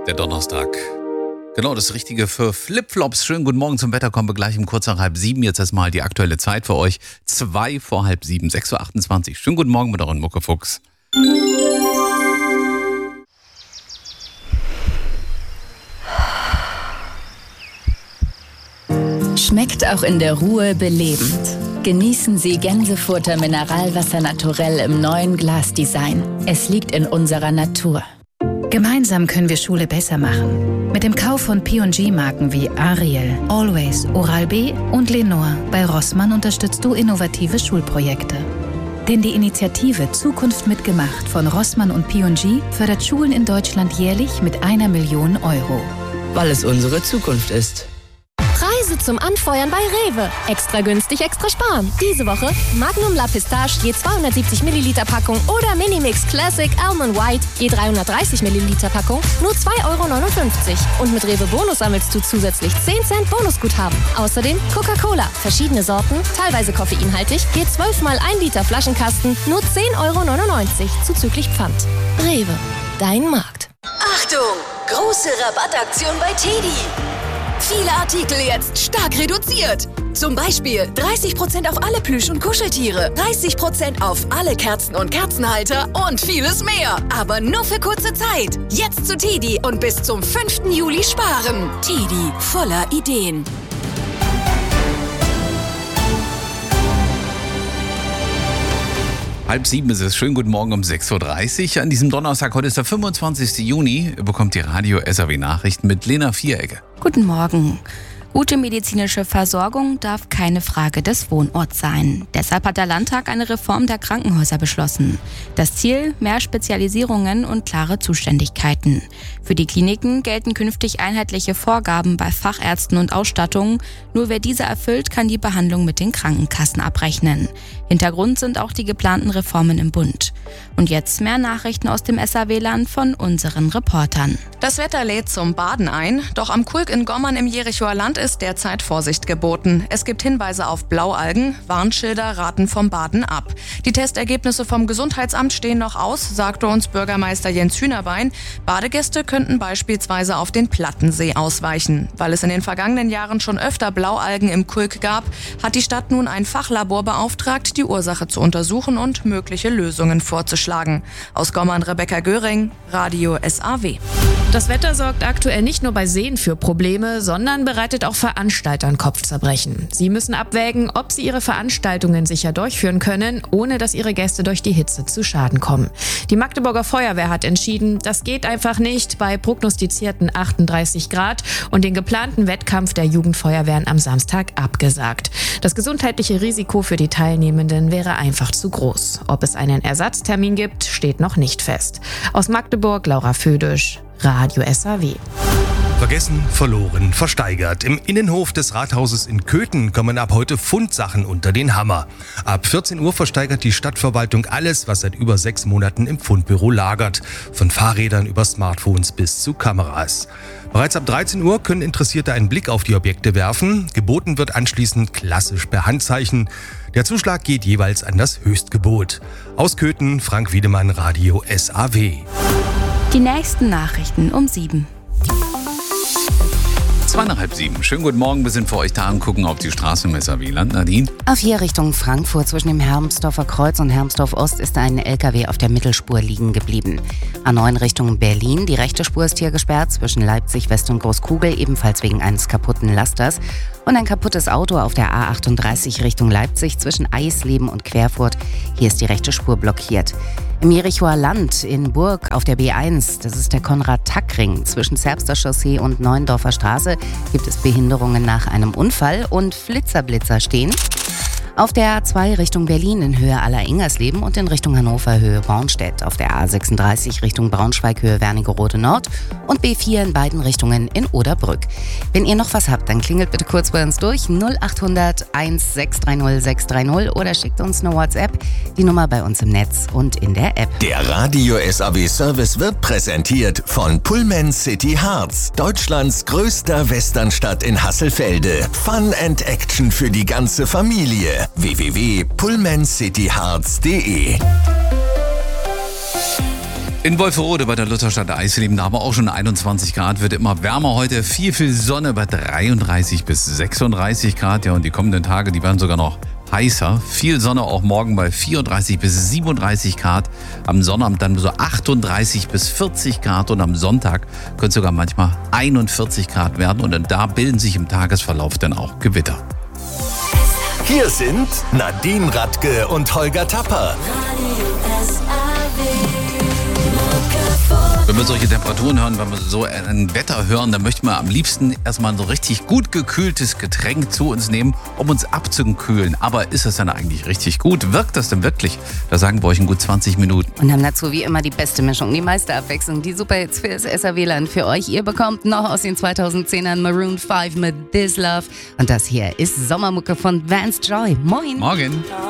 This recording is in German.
Der Donnerstag. Genau das Richtige für Flipflops. Schönen guten Morgen zum Wetter. Kommen wir gleich um kurz nach 6:30. Jetzt erstmal die aktuelle Zeit für euch. 2 vor 6:30, 6:28 Uhr. Schönen guten Morgen mit euren Muckefuchs. Schmeckt auch in der Ruhe belebend. Genießen Sie Gänsefurter Mineralwasser naturell im neuen Glasdesign. Es liegt in unserer Natur. Gemeinsam können wir Schule besser machen. Mit dem Kauf von P&G-Marken wie Ariel, Always, Oral-B und Lenore bei Rossmann unterstützt du innovative Schulprojekte. Denn die Initiative Zukunft mitgemacht von Rossmann und P&G fördert Schulen in Deutschland jährlich mit 1 Million Euro. Weil es unsere Zukunft ist. Preise zum Anfeuern bei Rewe. Extra günstig, extra sparen. Diese Woche Magnum La Pistache je 270 Milliliter Packung oder Minimix Classic Almond White je 330 Milliliter Packung nur 2,59 €. Und mit Rewe Bonus sammelst du zusätzlich 10 Cent Bonusguthaben. Außerdem Coca-Cola, verschiedene Sorten, teilweise koffeinhaltig, je 12 mal 1 Liter Flaschenkasten nur 10,99 € zuzüglich Pfand. Rewe, dein Markt. Achtung! Große Rabattaktion bei Teddy. Viele Artikel jetzt stark reduziert. Zum Beispiel 30% auf alle Plüsch- und Kuscheltiere, 30% auf alle Kerzen und Kerzenhalter und vieles mehr. Aber nur für kurze Zeit. Jetzt zu Teddy und bis zum 5. Juli sparen. Teddy, voller Ideen. Halb 7 ist es. Schönen guten Morgen um 6:30 Uhr. An diesem Donnerstag, heute ist der 25. Juni, bekommt die Radio SAW Nachrichten mit Lena Vierecke. Guten Morgen. Gute medizinische Versorgung darf keine Frage des Wohnorts sein. Deshalb hat der Landtag eine Reform der Krankenhäuser beschlossen. Das Ziel: mehr Spezialisierungen und klare Zuständigkeiten. Für die Kliniken gelten künftig einheitliche Vorgaben bei Fachärzten und Ausstattung. Nur wer diese erfüllt, kann die Behandlung mit den Krankenkassen abrechnen. Hintergrund sind auch die geplanten Reformen im Bund. Und jetzt mehr Nachrichten aus dem SAW-Land von unseren Reportern. Das Wetter lädt zum Baden ein, doch am Kulk in Gommern im Jerichoer Land ist derzeit Vorsicht geboten. Es gibt Hinweise auf Blaualgen, Warnschilder raten vom Baden ab. Die Testergebnisse vom Gesundheitsamt stehen noch aus, sagte uns Bürgermeister Jens Hühnerbein. Badegäste könnten beispielsweise auf den Plattensee ausweichen. Weil es in den vergangenen Jahren schon öfter Blaualgen im Kulk gab, hat die Stadt nun ein Fachlabor beauftragt, die Ursache zu untersuchen und mögliche Lösungen vorzuschlagen. Aus Gommern Rebecca Göring, Radio SAW. Das Wetter sorgt aktuell nicht nur bei Seen für Probleme, sondern bereitet auch Veranstaltern Kopfzerbrechen. Sie müssen abwägen, ob sie ihre Veranstaltungen sicher durchführen können, ohne dass ihre Gäste durch die Hitze zu Schaden kommen. Die Magdeburger Feuerwehr hat entschieden, das geht einfach nicht bei prognostizierten 38 Grad und den geplanten Wettkampf der Jugendfeuerwehren am Samstag abgesagt. Das gesundheitliche Risiko für die Teilnehmenden wäre einfach zu groß. Ob es einen Ersatztermin gibt, steht noch nicht fest. Aus Magdeburg, Laura Födisch, Radio SAW. Vergessen, verloren, versteigert. Im Innenhof des Rathauses in Köthen kommen ab heute Fundsachen unter den Hammer. Ab 14 Uhr versteigert die Stadtverwaltung alles, was seit über 6 Monaten im Fundbüro lagert. Von Fahrrädern über Smartphones bis zu Kameras. Bereits ab 13 Uhr können Interessierte einen Blick auf die Objekte werfen. Geboten wird anschließend klassisch per Handzeichen. Der Zuschlag geht jeweils an das Höchstgebot. Aus Köthen, Frank Wiedemann, Radio SAW. Die nächsten Nachrichten um 7. 2 nach 6:30. Schönen guten Morgen, wir sind für euch da und gucken auf die Straße im SAW-Land. Nadine? Auf hier Richtung Frankfurt zwischen dem Hermsdorfer Kreuz und Hermsdorf Ost ist ein LKW auf der Mittelspur liegen geblieben. A9 Richtung Berlin, die rechte Spur ist hier gesperrt zwischen Leipzig West und Großkugel, ebenfalls wegen eines kaputten Lasters. Und ein kaputtes Auto auf der A38 Richtung Leipzig zwischen Eisleben und Querfurt. Hier ist die rechte Spur blockiert. Im Jerichoer Land in Burg auf der B1, das ist der Konrad-Tack-Ring, zwischen Zerbster Chaussee und Neuendorfer Straße, gibt es Behinderungen nach einem Unfall und Flitzer stehen. Auf der A2 Richtung Berlin in Höhe Aller-Ingersleben und in Richtung Hannover Höhe Bornstedt. Auf der A36 Richtung Braunschweig Höhe Wernigerode Nord und B4 in beiden Richtungen in Oderbrück. Wenn ihr noch was habt, dann klingelt bitte kurz bei uns durch 0800 1630 630 oder schickt uns eine WhatsApp. Die Nummer bei uns im Netz und in der App. Der Radio SAW Service wird präsentiert von Pullman City Harz, Deutschlands größter Westernstadt in Hasselfelde. Fun and Action für die ganze Familie. www.pullmancityharz.de In Wolferode bei der Lutherstadt Eisleben, da haben wir auch schon 21 Grad, wird immer wärmer heute, viel Sonne bei 33 bis 36 Grad. Ja, und die kommenden Tage, die werden sogar noch heißer. Viel Sonne auch morgen bei 34 bis 37 Grad. Am Sonnabend dann so 38 bis 40 Grad und am Sonntag können es sogar manchmal 41 Grad werden. Und dann da bilden sich im Tagesverlauf dann auch Gewitter. Hier sind Nadine Radke und Holger Tapper. Wenn wir solche Temperaturen hören, wenn wir so ein Wetter hören, dann möchten wir am liebsten erstmal ein so richtig gut gekühltes Getränk zu uns nehmen, um uns abzukühlen. Aber ist das dann eigentlich richtig gut? Wirkt das denn wirklich? Da sagen wir euch in gut 20 Minuten. Und haben dazu wie immer die beste Mischung, die meiste Abwechslung, die Superhits für das SAW-Land für euch. Ihr bekommt noch aus den 2010ern Maroon 5 mit This Love. Und das hier ist Sommermucke von Vance Joy. Moin. Morgen.